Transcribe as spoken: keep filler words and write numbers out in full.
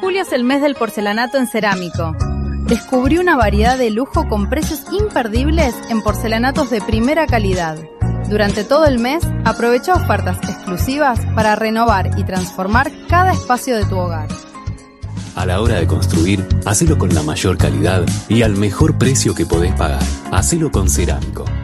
julio es el mes del porcelanato en cerámico. Descubrí una variedad de lujo con precios imperdibles en porcelanatos de primera calidad. Durante todo el mes, aprovecha ofertas exclusivas para renovar y transformar cada espacio de tu hogar. A la hora de construir, hacelo con la mayor calidad y al mejor precio que podés pagar. Hacelo con Cerámico.